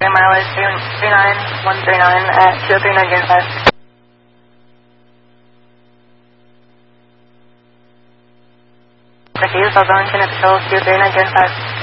mileage 39139 at 239.5. Becky, South Burlington at Patrol 239.5.